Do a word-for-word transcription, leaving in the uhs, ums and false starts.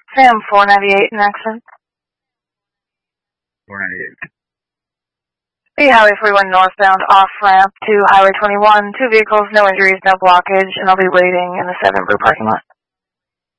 Sam, four ninety-eight in accident. four ninety-eight. The Highway forty-one northbound off-ramp to Highway twenty-one. Two vehicles, no injuries, no blockage, and I'll be waiting in the seven Brew parking lot.